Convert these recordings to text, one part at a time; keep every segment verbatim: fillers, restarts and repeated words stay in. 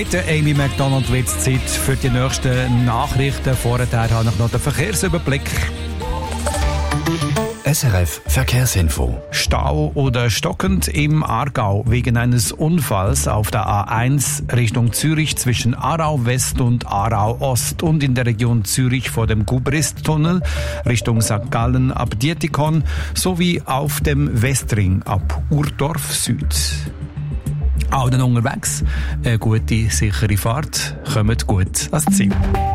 Der Amy McDonald wird Zeit für die nächsten Nachrichten. Vorher habe ich noch den Verkehrsüberblick. S R F Verkehrsinfo. Stau oder stockend im Aargau wegen eines Unfalls auf der A eins Richtung Zürich zwischen Aarau West und Aarau Ost und in der Region Zürich vor dem Gubrist-Tunnel Richtung Sankt Gallen ab Dietikon sowie auf dem Westring ab Urdorf Süd. Auch dann unterwegs eine gute, sichere Fahrt. Kommt gut ans Ziel.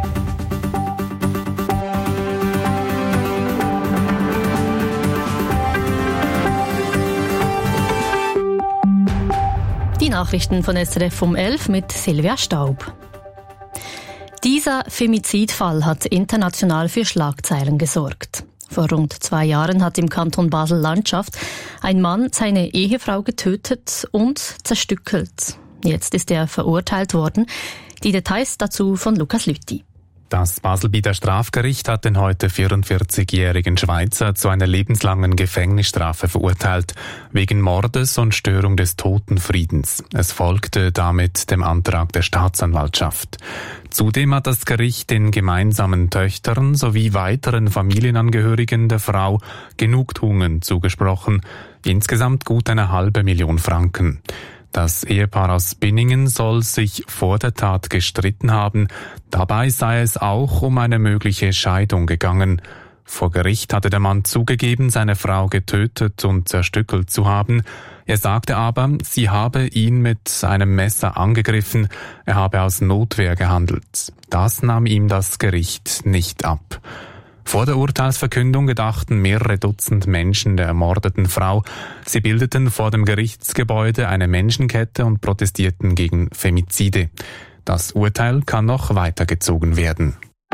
Die Nachrichten von S R F um elf mit Silvia Staub. Dieser Femizidfall hat international für Schlagzeilen gesorgt. Vor rund zwei Jahren hat im Kanton Basel-Landschaft ein Mann seine Ehefrau getötet und zerstückelt. Jetzt ist er verurteilt worden. Die Details dazu von Lukas Lüthi. Das Baselbieter Strafgericht hat den heute vierundvierzigjährigen Schweizer zu einer lebenslangen Gefängnisstrafe verurteilt, wegen Mordes und Störung des Totenfriedens. Es folgte damit dem Antrag der Staatsanwaltschaft. Zudem hat das Gericht den gemeinsamen Töchtern sowie weiteren Familienangehörigen der Frau Genugtuungen zugesprochen, insgesamt gut eine halbe Million Franken. Das Ehepaar aus Binningen soll sich vor der Tat gestritten haben. Dabei sei es auch um eine mögliche Scheidung gegangen. Vor Gericht hatte der Mann zugegeben, seine Frau getötet und zerstückelt zu haben. Er sagte aber, sie habe ihn mit einem Messer angegriffen, er habe aus Notwehr gehandelt. Das nahm ihm das Gericht nicht ab. Vor der Urteilsverkündung gedachten mehrere Dutzend Menschen der ermordeten Frau. Sie bildeten vor dem Gerichtsgebäude eine Menschenkette und protestierten gegen Femizide. Das Urteil kann noch weitergezogen werden.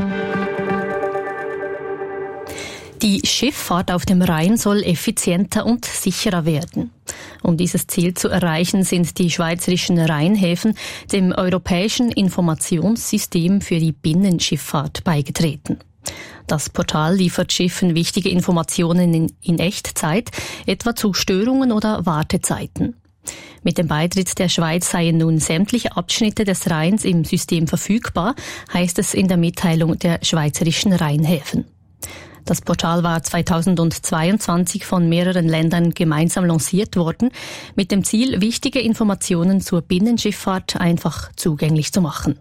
Die Schifffahrt auf dem Rhein soll effizienter und sicherer werden. Um dieses Ziel zu erreichen, sind die schweizerischen Rheinhäfen dem europäischen Informationssystem für die Binnenschifffahrt beigetreten. Das Portal liefert Schiffen wichtige Informationen in, in Echtzeit, etwa zu Störungen oder Wartezeiten. Mit dem Beitritt der Schweiz seien nun sämtliche Abschnitte des Rheins im System verfügbar, heißt es in der Mitteilung der schweizerischen Rheinhäfen. Das Portal war zweitausendzweiundzwanzig von mehreren Ländern gemeinsam lanciert worden, mit dem Ziel, wichtige Informationen zur Binnenschifffahrt einfach zugänglich zu machen.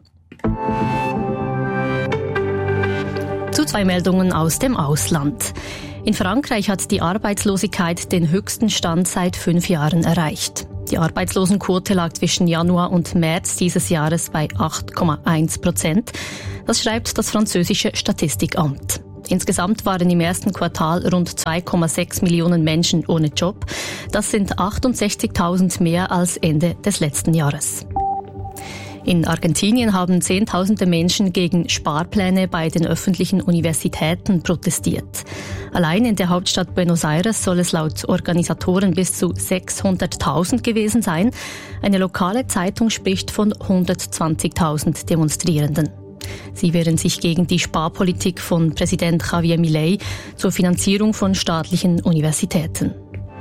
Zu zwei Meldungen aus dem Ausland. In Frankreich hat die Arbeitslosigkeit den höchsten Stand seit fünf Jahren erreicht. Die Arbeitslosenquote lag zwischen Januar und März dieses Jahres bei acht Komma eins Prozent. Das schreibt das französische Statistikamt. Insgesamt waren im ersten Quartal rund zwei Komma sechs Millionen Menschen ohne Job. Das sind achtundsechzigtausend mehr als Ende des letzten Jahres. In Argentinien haben Zehntausende Menschen gegen Sparpläne bei den öffentlichen Universitäten protestiert. Allein in der Hauptstadt Buenos Aires soll es laut Organisatoren bis zu sechshunderttausend gewesen sein. Eine lokale Zeitung spricht von hundertzwanzigtausend Demonstrierenden. Sie wehren sich gegen die Sparpolitik von Präsident Javier Milei zur Finanzierung von staatlichen Universitäten.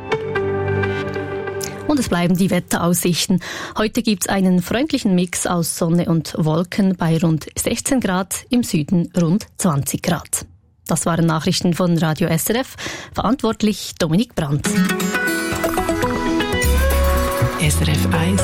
Und es bleiben die Wetteraussichten. Heute gibt's einen freundlichen Mix aus Sonne und Wolken bei rund sechzehn Grad, im Süden rund zwanzig Grad. Das waren Nachrichten von Radio S R F. Verantwortlich Dominik Brandt. S R F eins.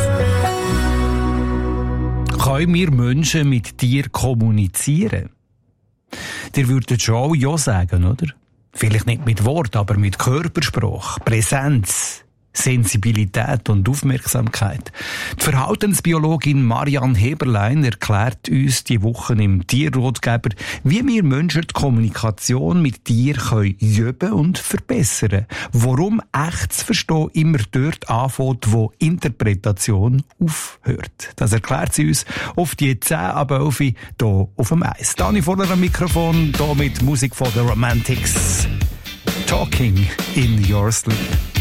Können wir Menschen mit dir kommunizieren? Ihr würdet schon auch ja sagen, oder? Vielleicht nicht mit Wort, aber mit Körpersprache, Präsenz, Sensibilität und Aufmerksamkeit. Die Verhaltensbiologin Marianne Heberlein erklärt uns die Woche im Tierratgeber, wie wir Menschen die Kommunikation mit Tieren können üben und verbessern. Warum echtes Verstehen immer dort anfängt, wo Interpretation aufhört. Das erklärt sie uns auf die zehn ab elf hier auf dem Eis. Dani vorne am Mikrofon, hier mit Musik von The Romantics. Talking in Your Sleep.